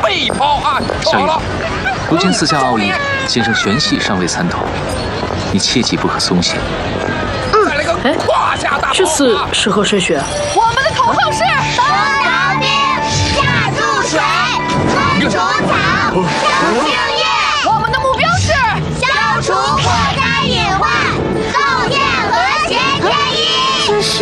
背跑啊！ 小雨，如今四项奥义，先生玄系尚未参透，你切记不可松懈。 哎，这次是和谁学？ 我们的口号是： 冬饶冰，夏助水，春除草，秋清叶。 我们的目标是消除火灾隐患，共建和谐天意。 这是。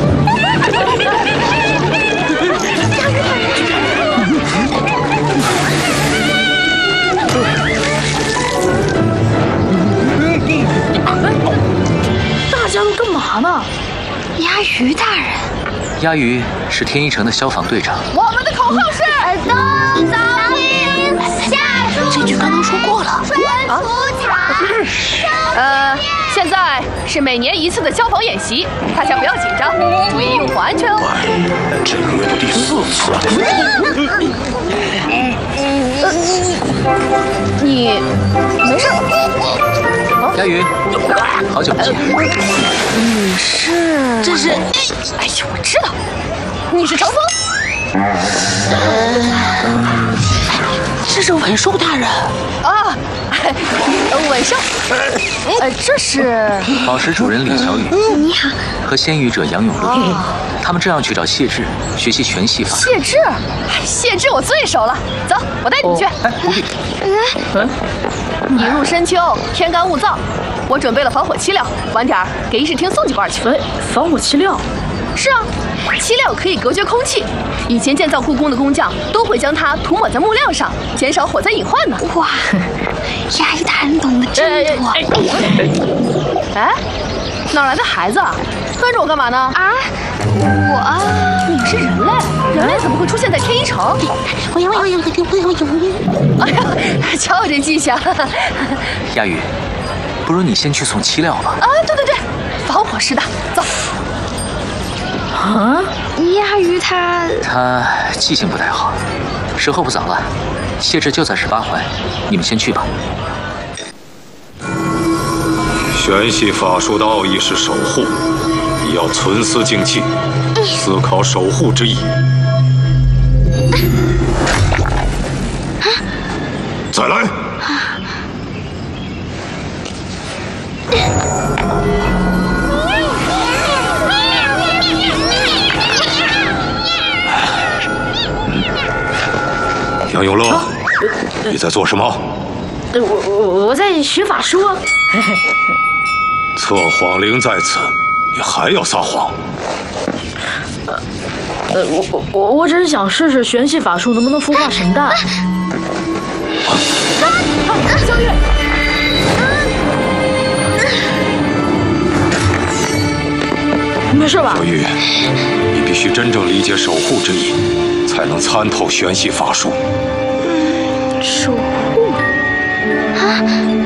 大家都干嘛呢？ 鸭鱼大人， 鸭鱼是天一城的消防队长。 我们的口号是： 冬饶冰，夏助水。 这句刚刚说过了。 春除草。 现在是每年一次的消防演习，大家不要紧张，注意用火安全哦。 这约都第4次了。 你没事吧？ 鸭鱼，好久不见。 你是？ 这是……哎呀，我知道，你是长风。 这是尾兽大人啊，尾兽。这是宝石主人李小雨。 你好。 和仙语者杨永乐，他们正要去找谢志学习全系法。 谢志，谢志我最熟了。走，我带你去。 哎，不必。 已入深秋，天干物燥，我准备了防火漆料，晚点给议事厅送几罐去。 哎，防火漆料。 是啊，漆料可以隔绝空气。以前建造故宫的工匠都会将它涂抹在木料上，减少火灾隐患呢。 哇，鸭鱼大人懂得真多。 哎，哪来的孩子？跟着我干嘛呢？ 啊， 你是人类，人类怎么会出现在天一城？哎呀，瞧我这记性。 鸭鱼，不如你先去送漆料吧。 啊，对，防火师的，走。 啊， 鸭鱼他记性不太好，时候不早了，谢志就在18环，你们先去吧。 玄系法术的奥义是守护，你要存思静气，思考守护之意。再来。杨永乐，你在做什么？ 我在学法术啊。 测谎灵在此，你还要撒谎？ 我只是想试试玄系法术能不能孵化神蛋。 小雨， 没事吧？ 小雨，你必须真正理解守护之意，才能参透玄系法术。 守护啊。